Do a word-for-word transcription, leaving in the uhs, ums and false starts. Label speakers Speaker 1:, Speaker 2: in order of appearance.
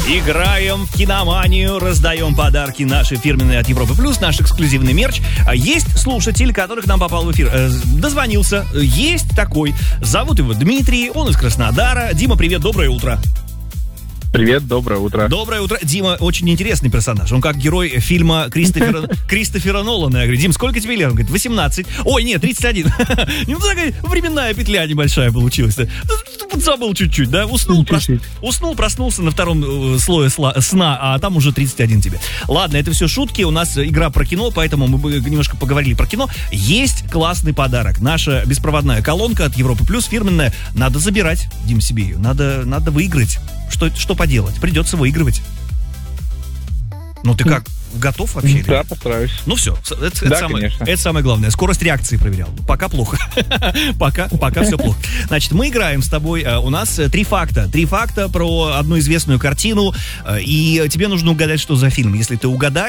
Speaker 1: Играем в киноманию, раздаем подарки наши фирменные от Европы Плюс, наш эксклюзивный мерч. Есть слушатель, который к нам попал в эфир, э, дозвонился. Есть такой. Зовут его Дмитрий, он из Краснодара. Дима, привет, доброе утро.
Speaker 2: Привет, доброе утро.
Speaker 1: Доброе утро. Дима очень интересный персонаж. Он как герой фильма Кристофера, Кристофера Нолана. Я говорю, Дим, сколько тебе лет? Он говорит, восемнадцать. Ой, нет, тридцать один. Ну, такая временная петля небольшая получилась. Забыл чуть-чуть, да? Уснул, прос... Уснул, проснулся на втором слое сна, а там уже тридцать один тебе. Ладно, это все шутки. У нас игра про кино, поэтому мы немножко поговорили про кино. Есть классный подарок. Наша беспроводная колонка от Европы Плюс, фирменная. Надо забирать, Дим, себе ее. Надо, надо выиграть. Что, что поделать? Придется выигрывать. Ну ты как, готов вообще?
Speaker 2: Да, постараюсь.
Speaker 1: Ну все, это, это,
Speaker 2: да,
Speaker 1: самое, это самое главное. Скорость реакции проверял. Пока плохо. пока, пока все плохо. Значит, мы играем с тобой. У нас три факта. Три факта про одну известную картину. И тебе нужно угадать, что за фильм. Если ты угадаешь,